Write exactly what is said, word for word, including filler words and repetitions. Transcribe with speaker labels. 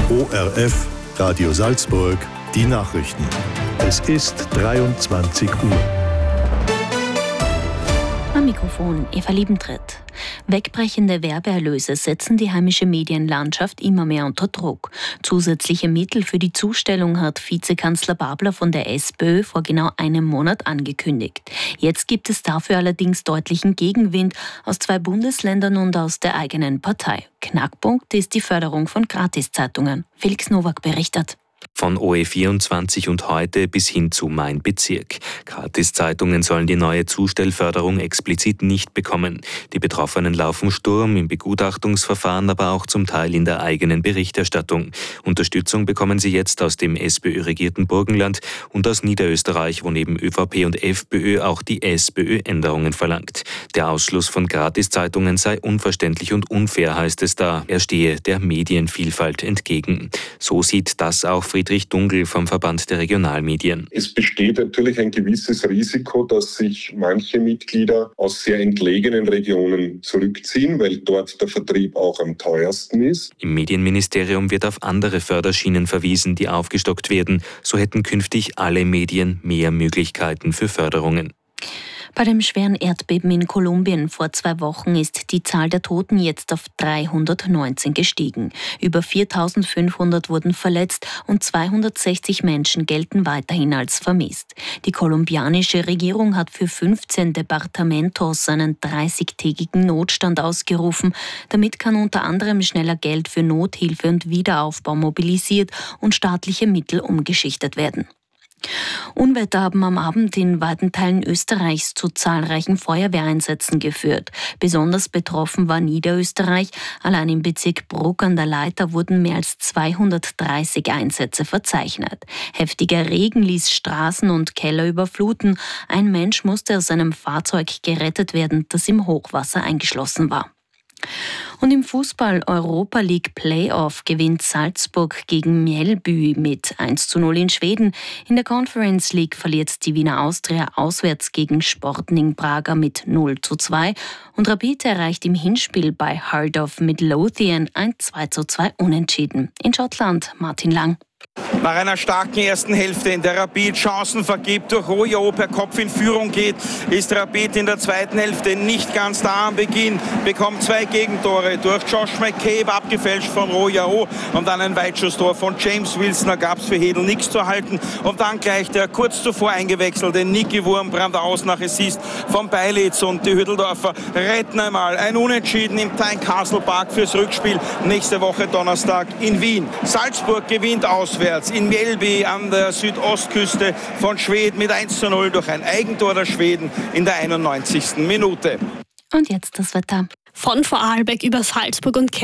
Speaker 1: O R F, Radio Salzburg, die Nachrichten. Es ist dreiundzwanzig Uhr.
Speaker 2: Am Mikrofon Eva Liebentritt. Wegbrechende Werbeerlöse setzen die heimische Medienlandschaft immer mehr unter Druck. Zusätzliche Mittel für die Zustellung hat Vizekanzler Babler von der SPÖ vor genau einem Monat angekündigt. Jetzt gibt es dafür allerdings deutlichen Gegenwind aus zwei Bundesländern und aus der eigenen Partei. Knackpunkt ist die Förderung von Gratiszeitungen. Felix Nowak berichtet.
Speaker 3: Von O E vierundzwanzig und heute bis hin zu Mein Bezirk. Gratiszeitungen sollen die neue Zustellförderung explizit nicht bekommen. Die Betroffenen laufen Sturm im Begutachtungsverfahren, aber auch zum Teil in der eigenen Berichterstattung. Unterstützung bekommen sie jetzt aus dem SPÖ-regierten Burgenland und aus Niederösterreich, wo neben ÖVP und FPÖ auch die SPÖ Änderungen verlangt. Der Ausschluss von Gratiszeitungen sei unverständlich und unfair, heißt es da. Er stehe der Medienvielfalt entgegen. So sieht das auch Friedrich Dungl vom Verband der Regionalmedien.
Speaker 4: Es besteht natürlich ein gewisses Risiko, dass sich manche Mitglieder aus sehr entlegenen Regionen zurückziehen, weil dort der Vertrieb auch am teuersten ist.
Speaker 3: Im Medienministerium wird auf andere Förderschienen verwiesen, die aufgestockt werden. So hätten künftig alle Medien mehr Möglichkeiten für Förderungen.
Speaker 2: Bei dem schweren Erdbeben in Kolumbien vor zwei Wochen ist die Zahl der Toten jetzt auf dreihundertneunzehn gestiegen. Über viertausendfünfhundert wurden verletzt und zweihundertsechzig Menschen gelten weiterhin als vermisst. Die kolumbianische Regierung hat für fünfzehn Departamentos einen dreißigtägigen Notstand ausgerufen. Damit kann unter anderem schneller Geld für Nothilfe und Wiederaufbau mobilisiert und staatliche Mittel umgeschichtet werden. Unwetter haben am Abend in weiten Teilen Österreichs zu zahlreichen Feuerwehreinsätzen geführt. Besonders betroffen war Niederösterreich. Allein im Bezirk Bruck an der Leitha wurden mehr als zweihundertdreißig Einsätze verzeichnet. Heftiger Regen ließ Straßen und Keller überfluten. Ein Mensch musste aus einem Fahrzeug gerettet werden, das im Hochwasser eingeschlossen war. Und im Fußball-Europa League Playoff gewinnt Salzburg gegen Mjällby mit eins zu null in Schweden. In der Conference League verliert die Wiener Austria auswärts gegen Sporting Braga mit null zu zwei. Und Rapid erreicht im Hinspiel bei Heart of Midlothian ein zwei zu zwei Unentschieden. In Schottland Martin Lang.
Speaker 5: Nach einer starken ersten Hälfte, in der Rapid Chancen vergibt, durch Royao per Kopf in Führung geht, ist Rapid in der zweiten Hälfte nicht ganz da am Beginn, bekommt zwei Gegentore durch Josh McCabe, abgefälscht von Royao, und dann ein Weitschusstor von James Wilson, da gab es für Hedl nichts zu halten, und dann gleich der kurz zuvor eingewechselte Niki Wurmbrand aus nach Assist von Beilitz, und die Hütteldorfer retten einmal ein Unentschieden im Tynecastle Park fürs Rückspiel nächste Woche Donnerstag in Wien. Salzburg gewinnt auswärts in Mjällby an der Südostküste von Schweden mit eins zu null durch ein Eigentor der Schweden in der einundneunzigsten Minute.
Speaker 2: Und jetzt das Wetter.
Speaker 6: Von Vorarlberg über Salzburg und